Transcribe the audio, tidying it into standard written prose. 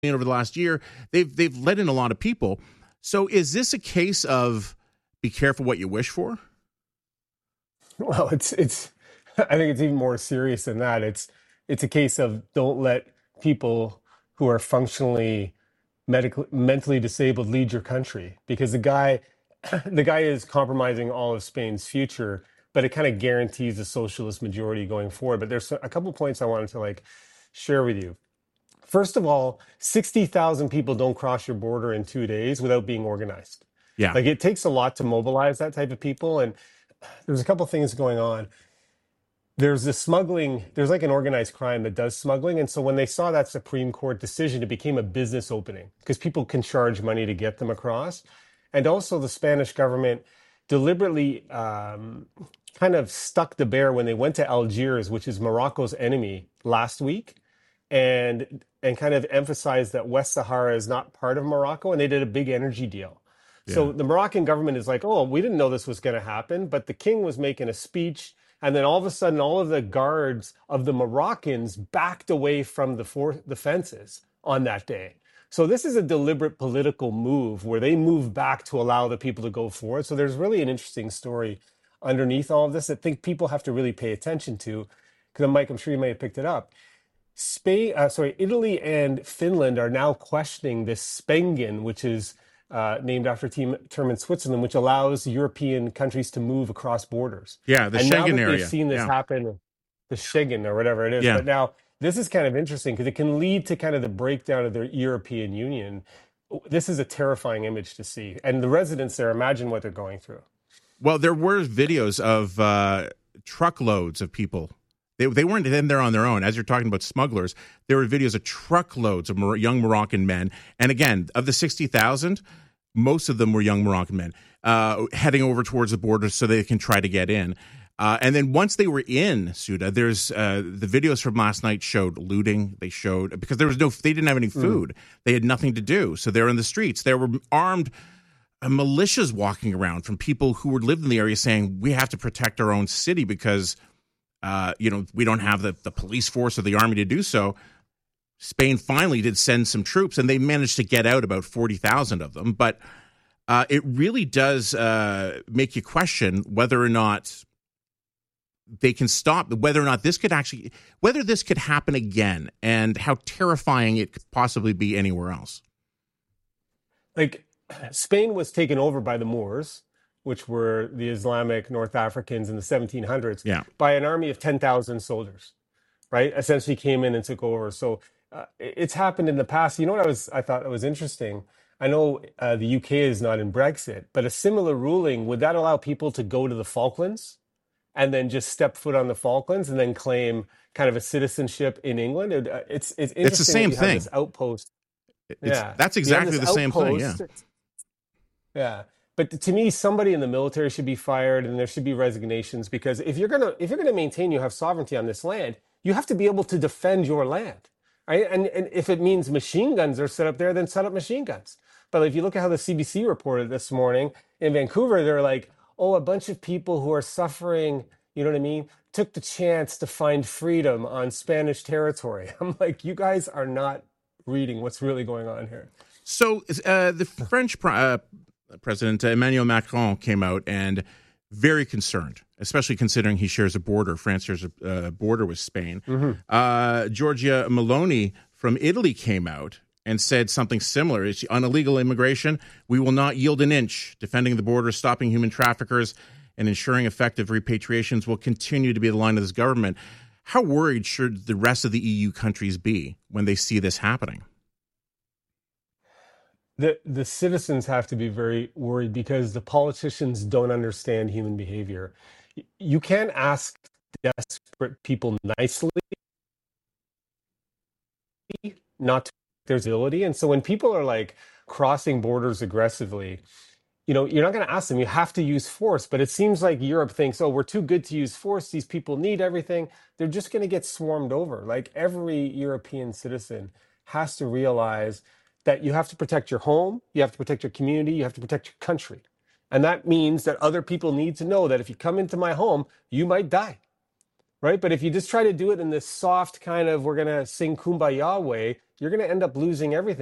over the last year. They've let in a lot of people. So is this a case of be careful what you wish for? Well, it's I think it's even more serious than that. It's a case of don't let people who are functionally mentally disabled lead your country, because the guy is compromising all of Spain's future, but it kind of guarantees a socialist majority going forward. But there's a couple points I wanted to share with you. First of all, 60,000 people don't cross your border in 2 days without being organized. Yeah. Like, it takes a lot to mobilize that type of people. And there's a couple things going on. There's like an organized crime that does smuggling. And so when they saw that Supreme Court decision, it became a business opening because people can charge money to get them across. And also the Spanish government deliberately kind of stuck the bear when they went to Algiers, which is Morocco's enemy, last week, and kind of emphasized that West Sahara is not part of Morocco, and they did a big energy deal. Yeah. So the Moroccan government is like, oh, we didn't know this was going to happen, but the king was making a speech, and then all of a sudden, all of the guards of the Moroccans backed away from the fences on that day. So this is a deliberate political move where they move back to allow the people to go forward. So there's really an interesting story underneath all of this that I think people have to really pay attention to. Because, Mike, I'm sure you may have picked it up. Italy and Finland are now questioning this Schengen, which is named after a term in Switzerland, which allows European countries to move across borders. Yeah, the and Schengen now that area. They've seen this happen, the Schengen or whatever it is. Yeah. But now this is kind of interesting because it can lead to kind of the breakdown of the European Union. This is a terrifying image to see. And the residents there, imagine what they're going through. Well, there were videos of truckloads of people. They weren't in there on their own. As you're talking about smugglers, there were videos of truckloads of young Moroccan men. And again, of the 60,000, most of them were young Moroccan men heading over towards the border so they can try to get in. And then once they were in Ceuta, there's the videos from last night showed looting. They showed because they didn't have any food. They had nothing to do. So they're in the streets. There were armed militias walking around from people who lived in the area saying, we have to protect our own city because we don't have the police force or the army to do so. Spain finally did send some troops, and they managed to get out about 40,000 of them. But it really does make you question whether or not they can stop, whether this could happen again, and how terrifying it could possibly be anywhere else. Like, Spain was taken over by the Moors, which were the Islamic North Africans in the 1700s, by an army of 10,000 soldiers, right? Essentially came in and took over. So it's happened in the past. You know what I thought was interesting? I know the UK is not in Brexit, but a similar ruling, would that allow people to go to the Falklands and then just step foot on the Falklands and then claim kind of a citizenship in England? It's interesting. It's the same thing. This outpost. That's exactly the same thing. Yeah. Yeah. But to me, somebody in the military should be fired, and there should be resignations, because if you're gonna maintain you have sovereignty on this land, you have to be able to defend your land, right? And if it means machine guns are set up there, then set up machine guns. But if you look at how the CBC reported this morning in Vancouver, they're like, oh, a bunch of people who are suffering, you know what I mean, took the chance to find freedom on Spanish territory. I'm like, you guys are not reading what's really going on here. So the French President Emmanuel Macron came out and very concerned, especially considering he shares a border. France shares a border with Spain. Mm-hmm. Giorgia Meloni from Italy came out and said something similar. On illegal immigration, we will not yield an inch. Defending the border, stopping human traffickers, and ensuring effective repatriations will continue to be the line of this government. How worried should the rest of the EU countries be when they see this happening? The citizens have to be very worried because the politicians don't understand human behavior. You can't ask desperate people nicely not to their ability. And so when people are like crossing borders aggressively, you're not going to ask them. You have to use force. But it seems like Europe thinks, oh, we're too good to use force. These people need everything. They're just going to get swarmed over. Like, every European citizen has to realize that you have to protect your home, you have to protect your community, you have to protect your country. And that means that other people need to know that if you come into my home, you might die. right? But if you just try to do it in this soft kind of, we're going to sing Kumbaya way, you're going to end up losing everything.